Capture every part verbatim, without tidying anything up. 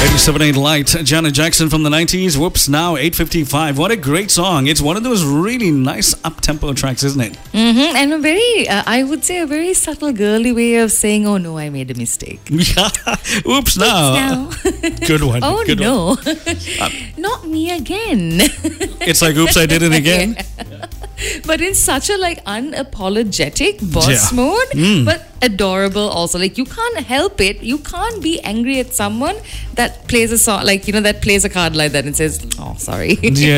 eighty-seven point eight Light, Janet Jackson from the nineties. Whoops, now eight fifty-five. What a great song. It's one of those really nice up-tempo tracks, isn't it? Mm-hmm. And a very, uh, I would say, a very subtle girly way of saying, oh no, I made a mistake. Yeah. Oops, now. now. Good one. Oh good no. One. Um, Not me again. It's like, oops, I did it again. Yeah. But in such a like unapologetic boss Yeah. mode, Mm. but adorable also. Like you can't help it. You can't be angry at someone that plays a song, like, you know, that plays a card like that and says, oh, sorry.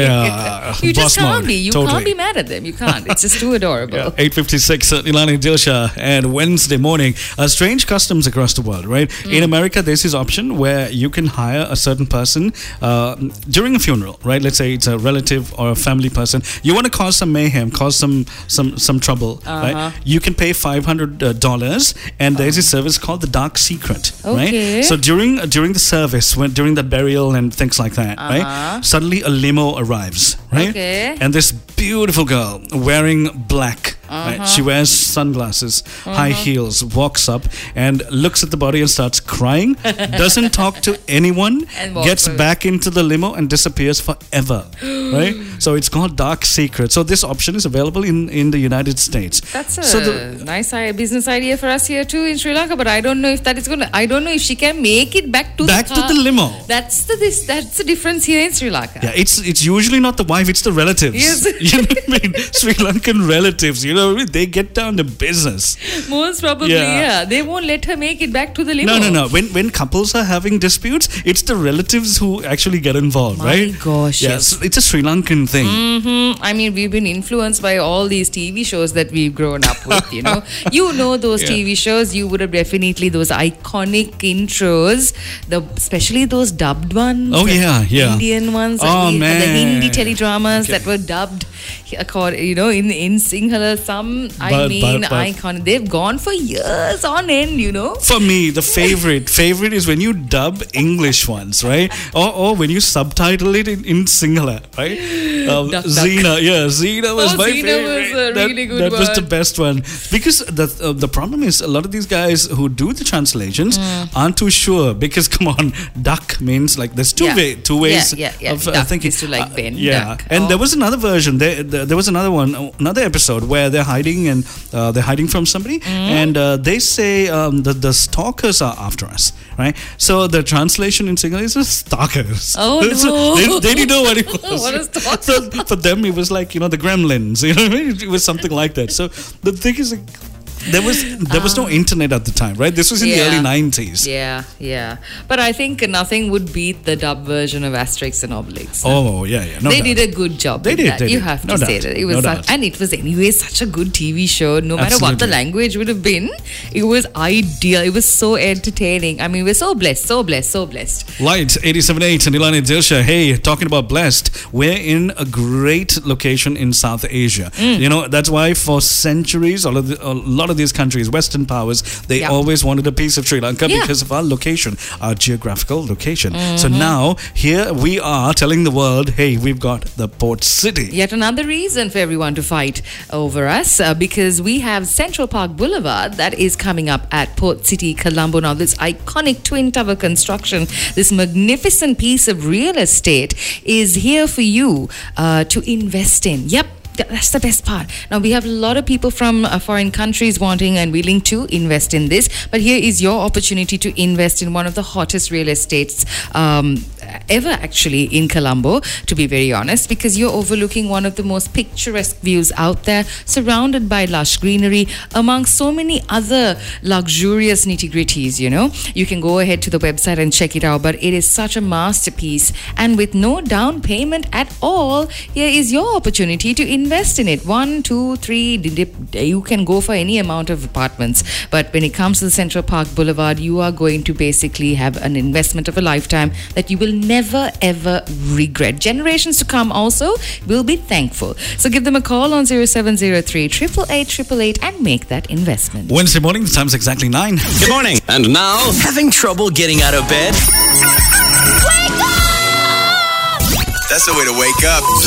Yeah. You just Boss can't mode. be. You Totally. can't be mad at them. You can't. It's just too adorable. Yeah. eight fifty-six, uh, Nilani Dilsha, and Wednesday morning. Uh, strange customs across the world, right? Mm. In America, there's this option where you can hire a certain person uh, during a funeral, right? Let's say it's a relative or a family person. You want to cause some mayhem, cause some some some trouble, Uh-huh. right? You can pay five hundred dollars, and there's a service called the Dark Secret, Okay. right? So during uh, during the service, when during the burial and things like that, Uh-huh. right? Suddenly a limo arrives, right? Okay. And this beautiful girl wearing black, right? She wears sunglasses, high heels, walks up and looks at the body and starts crying, doesn't talk to anyone, And walks gets away. back into the limo and disappears forever, right? So it's called Dark Secret. So this option is available in, in the United States. That's a so the, nice i- business idea for us here too in Sri Lanka, but I don't know if that is gonna. I don't know if she can make it back to back the to car. the limo. That's the this. That's the difference here in Sri Lanka. Yeah, it's it's usually not the wife, it's the relatives. Yes. You know what I mean? Sri Lankan relatives, you know what I mean? They get down to business. Most probably, Yeah. yeah. They won't let her make it back to the limo. No, no, no. When when couples are having disputes, it's the relatives who actually get involved, My right? gosh, yes. Yes, it's a Sri Lankan thing. hmm I mean, we've been influenced by all these T V shows that we've grown up with, you know. You know those Yeah. T V shows, you would have definitely those iconic intros, the especially those dubbed ones. Oh, the yeah, yeah. Indian ones. that Oh, we- man. The Hindi teledramas Okay. that were dubbed, accord- you know, in, in Sinhala. Some, I But- mean, but- but- iconic. They've gone for years on end, you know. For me, the favorite favorite is when you dub English ones, right? Or, or when you subtitle it in, in Sinhala, right? Um, Duck, duck. Xena, yeah, Xena was Oh, my Xena favorite. was a that really good that was the one. best one because the uh, the problem is a lot of these guys who do the translations Hmm. aren't too sure because come on, duck means like there's two Yeah. way two ways Yeah, yeah, yeah. of uh, Duck thinking. is to, like, bend, yeah, duck. and Oh. there was another version. There, there, there was another one, uh, another episode where they're hiding and uh, they're hiding from somebody, Hmm. and uh, they say um, that the stalkers are after us, right? So the translation in Sinhala is stalkers. Oh, So no. they, they didn't know what it was. What is stalker? So for them, it was like, you know, the gremlins. You know what I mean? It was something like that. So the thing is, like, there was there was no internet at the time, right? This was in the Yeah. early nineties. Yeah, yeah. But I think nothing would beat the dub version of Asterix and Obelix. Oh yeah, yeah. No they doubt. did a good job. They with did, that. they you did. have to No say doubt. that it was, No such, doubt. and it was anyway such a good T V show. No matter what the Absolutely. language would have been, it was ideal. It was so entertaining. I mean, we're so blessed, so blessed, so blessed. Light eighty-seven point eight and Ilani Dilsha. Hey, talking about blessed, we're in a great location in South Asia. Mm. You know, that's why for centuries, all of the, a lot of these countries, Western powers, they Yeah. always wanted a piece of Sri Lanka Yeah. because of our location, our geographical location. So Mm-hmm. now here we are telling the world, hey, we've got the port city. Yet another reason for everyone to fight over us uh, because we have Central Park Boulevard that is coming up at Port City, Colombo. Now, this iconic twin tower construction, this magnificent piece of real estate is here for you uh, to invest in. Yep. Th- That's the best part. Now, we have a lot of people from uh, foreign countries wanting and willing to invest in this. But here is your opportunity to invest in one of the hottest real estates um, ever, actually, in Colombo, to be very honest, because you're overlooking one of the most picturesque views out there, surrounded by lush greenery, among so many other luxurious nitty-gritties, you know. You can go ahead to the website and check it out, but it is such a masterpiece. And with no down payment at all, here is your opportunity to invest invest in it. One, two, three, you can go for any amount of apartments. But when it comes to the Central Park Boulevard, you are going to basically have an investment of a lifetime that you will never, ever regret. Generations to come also will be thankful. So give them a call on zero seven zero three, eight eight eight, eight eight eight and make that investment. Wednesday morning, the time's exactly nine. Good morning. And now, having trouble getting out of bed? That's the way to wake up.